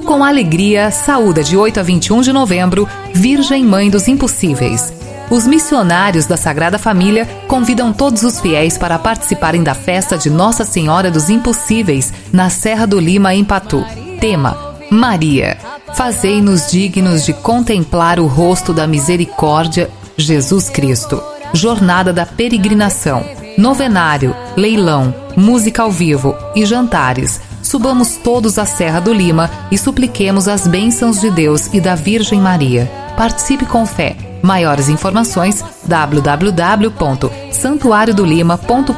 com alegria, saúda de 8 a 21 de novembro, Virgem Mãe dos Impossíveis. Os missionários da Sagrada Família convidam todos os fiéis para participarem da festa de Nossa Senhora dos Impossíveis, na Serra do Lima, em Patu. Tema: Maria. Fazei-nos dignos de contemplar o rosto da misericórdia, Jesus Cristo. Jornada da Peregrinação. Novenário, leilão, música ao vivo e jantares. Subamos todos à Serra do Lima e supliquemos as bênçãos de Deus e da Virgem Maria. Participe com fé. Maiores informações: www.santuariodolima.com.br.